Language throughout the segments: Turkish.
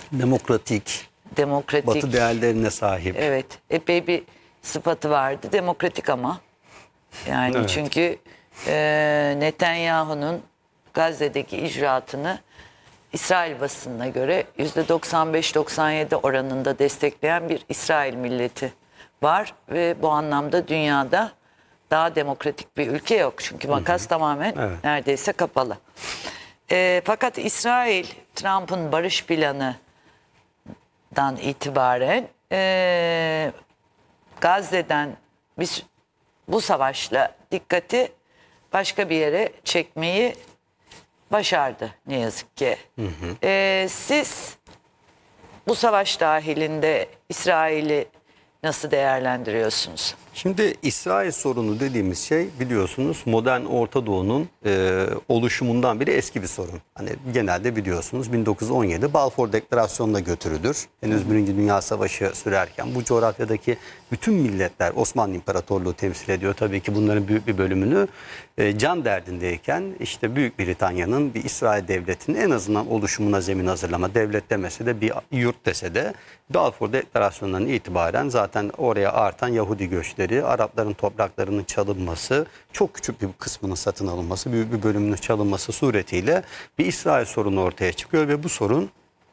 Demokratik, demokratik. Batı değerlerine sahip. Evet, epey bir sıfatı vardı. Demokratik ama. Yani Evet. çünkü Netanyahu'nun Gazze'deki icraatını İsrail basınına göre %95-97 oranında destekleyen bir İsrail milleti var. Ve bu anlamda dünyada daha demokratik bir ülke yok. Çünkü makas tamamen Evet. neredeyse kapalı. Fakat İsrail, Trump'ın barış planından itibaren Gazze'den biz bu savaşla dikkati başka bir yere çekmeyi başardı ne yazık ki. Siz bu savaş dahilinde İsrail'i nasıl değerlendiriyorsunuz? Şimdi İsrail sorunu dediğimiz şey biliyorsunuz modern Orta Doğu'nun oluşumundan beri eski bir sorun. Hani genelde biliyorsunuz 1917 Balfour Deklarasyonu'na götürülür. Henüz Birinci Dünya Savaşı sürerken bu coğrafyadaki bütün milletler Osmanlı İmparatorluğu temsil ediyor. Tabii ki bunların büyük bir bölümünü can derdindeyken işte Büyük Britanya'nın bir İsrail devletinin en azından oluşumuna zemin hazırlama, devlet demese de bir yurt dese de Balfour Deklarasyonu'ndan itibaren zaten oraya artan Yahudi göçleri, Arapların topraklarının çalınması, çok küçük bir kısmının satın alınması, büyük bir bölümünün çalınması suretiyle bir İsrail sorunu ortaya çıkıyor ve bu sorun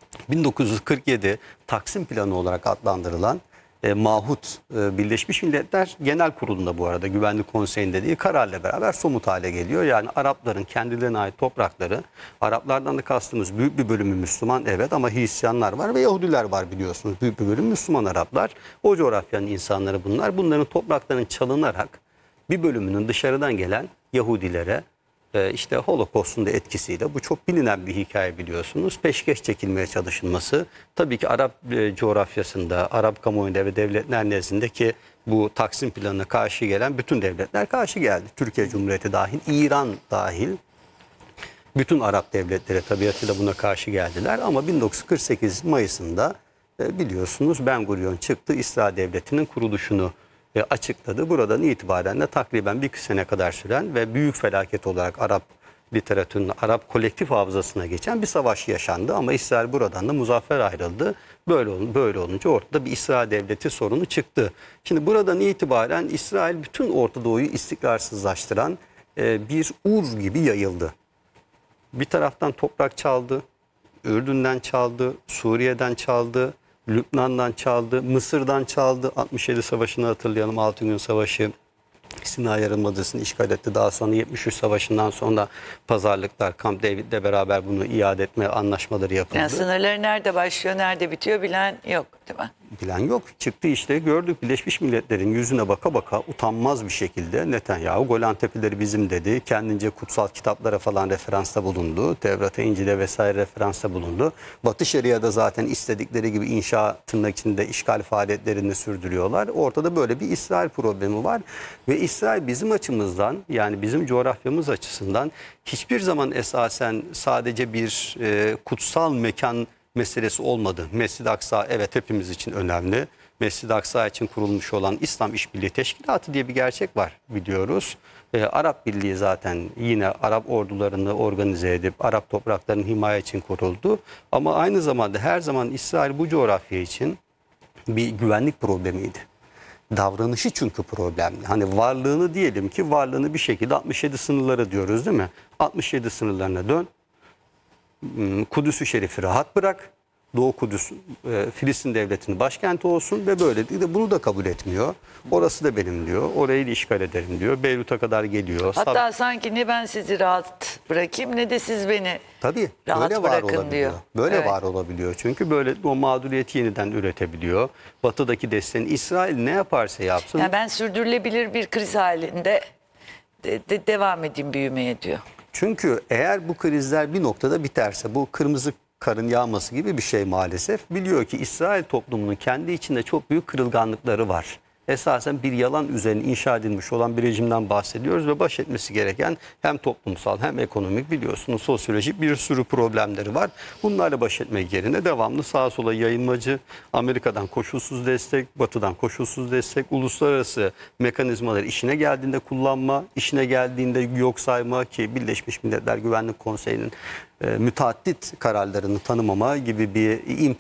1947 Taksim Planı olarak adlandırılan Mahut Birleşmiş Milletler Genel Kurulu'nda bu arada Güvenlik Konseyi'nde değil kararla beraber somut hale geliyor. Yani Arapların kendilerine ait toprakları, Araplardan da kastımız büyük bir bölümü Müslüman evet ama Hristiyanlar var ve Yahudiler var biliyorsunuz. Büyük bir bölüm Müslüman Araplar. O coğrafyanın insanları bunlar. Bunların topraklarının çalınarak bir bölümünün dışarıdan gelen Yahudilere işte Holocaust'un da etkisiyle bu çok bilinen bir hikaye biliyorsunuz. Peşkeş çekilmeye çalışılması tabii ki Arap coğrafyasında, Arap kamuoyunda ve devletler nezdindeki bu Taksim Planı'na karşı gelen bütün devletler karşı geldi. Türkiye Cumhuriyeti dahil, İran dahil bütün Arap devletleri tabiatıyla buna karşı geldiler. Ama 1948 Mayıs'ında biliyorsunuz Ben Gurion çıktı, İsrail Devleti'nin kuruluşunu açıkladı. Buradan itibaren de takriben bir sene kadar süren ve büyük felaket olarak Arap literatürünün, Arap kolektif hafızasına geçen bir savaş yaşandı. Ama İsrail buradan da muzaffer ayrıldı. Böyle olunca ortada bir İsrail devleti sorunu çıktı. Şimdi buradan itibaren İsrail bütün Orta Doğu'yu istikrarsızlaştıran bir ur gibi yayıldı. Bir taraftan toprak çaldı, Ürdün'den çaldı, Suriye'den çaldı, Lübnan'dan çaldı, Mısır'dan çaldı. 67 Savaşı'nı hatırlayalım, 6 gün savaşı. Sinay Yarımadası'nı işgal etti. Daha sonra 73 Savaşı'ndan sonra pazarlıklar, Camp David'le beraber bunu iade etme anlaşmaları yapıldı. Yani sınırları nerede başlıyor, nerede bitiyor bilen yok değil mi? Bilen yok. Çıktı işte gördük Birleşmiş Milletler'in yüzüne baka baka utanmaz bir şekilde Netanyahu Golan Tepeleri bizim dedi. Kendince kutsal kitaplara falan referansta bulundu. Tevrat'a, İncil'e vesaire referansta bulundu. Batı Şeria'da zaten istedikleri gibi inşaat tırnak içinde işgal faaliyetlerini sürdürüyorlar. Ortada böyle bir İsrail problemi var. Ve İsrail bizim açımızdan yani bizim coğrafyamız açısından hiçbir zaman esasen sadece bir kutsal mekan meselesi olmadı. Mescid-i Aksa evet hepimiz için önemli. Mescid-i Aksa için kurulmuş olan İslam İşbirliği Teşkilatı diye bir gerçek var biliyoruz. Arap Birliği zaten yine Arap ordularını organize edip Arap topraklarının himaye için kuruldu. Ama aynı zamanda her zaman İsrail bu coğrafya için bir güvenlik problemiydi. Davranışı çünkü problemli. Hani varlığını diyelim ki varlığını bir şekilde 67 sınırları diyoruz değil mi? 67 sınırlarına dön. Kudüs-ü Şerif'i rahat bırak. Doğu Kudüs Filistin devletinin başkenti olsun ve böyle değil de bunu da kabul etmiyor. Orası da benim diyor. Orayı da işgal ederim diyor. Beyrut'a kadar geliyor. Hatta sanki ne ben sizi rahat bırakayım ne de siz beni Tabii rahat böyle var bırakın olabiliyor. diyor. Böyle Evet. var olabiliyor. Çünkü böyle o mağduriyeti yeniden üretebiliyor. Batı'daki desteğin İsrail ne yaparsa yapsın. Yani ben sürdürülebilir bir kriz halinde devam edeyim büyümeye diyor. Çünkü eğer bu krizler bir noktada biterse bu kırmızı karın yağması gibi bir şey maalesef. Biliyor ki İsrail toplumunun kendi içinde çok büyük kırılganlıkları var. Esasen bir yalan üzerine inşa edilmiş olan bir rejimden bahsediyoruz ve baş etmesi gereken hem toplumsal hem ekonomik biliyorsunuz sosyolojik bir sürü problemleri var. Bunlarla baş etmek yerine devamlı sağa sola yayılmacı, Amerika'dan koşulsuz destek, Batı'dan koşulsuz destek, uluslararası mekanizmaları işine geldiğinde kullanma, işine geldiğinde yok sayma ki Birleşmiş Milletler Güvenlik Konseyi'nin müteaddit kararlarını tanımama gibi bir